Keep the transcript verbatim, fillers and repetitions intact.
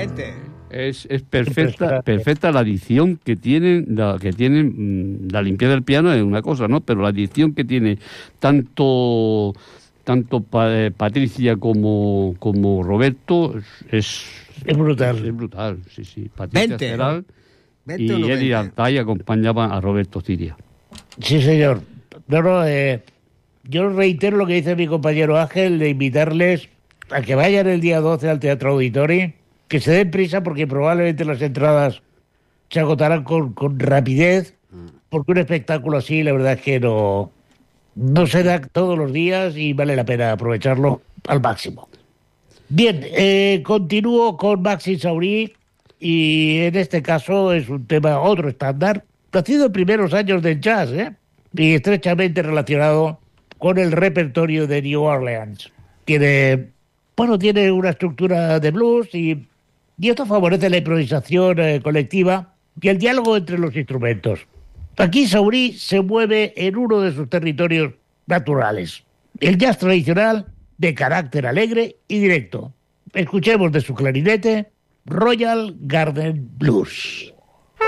Vente. Es, es perfecta, perfecta la adición que tienen, la que tienen, la limpieza del piano es una cosa, ¿no? Pero la adición que tiene tanto tanto pa, eh, Patricia como como Roberto es es brutal, es, es brutal, sí, sí. Patricia Vente, Ceral Vente y o no Eddie vente. Altay acompañaban a Roberto Ciria. Sí, señor. No, no, eh, yo reitero lo que dice mi compañero Ángel, de invitarles a que vayan el día doce al Teatro Auditori, que se den prisa porque probablemente las entradas se agotarán con, con rapidez, porque un espectáculo así, la verdad es que no, no se da todos los días y vale la pena aprovecharlo al máximo. Bien, eh, continúo con Maxi Saurí y en este caso es un tema, otro estándar, nacido en primeros años del jazz, ¿eh? Y estrechamente relacionado con el repertorio de New Orleans. Tiene, bueno, tiene una estructura de blues y, y esto favorece la improvisación eh, colectiva y el diálogo entre los instrumentos. Aquí Saurí se mueve en uno de sus territorios naturales, el jazz tradicional de carácter alegre y directo. Escuchemos de su clarinete Royal Garden Blues.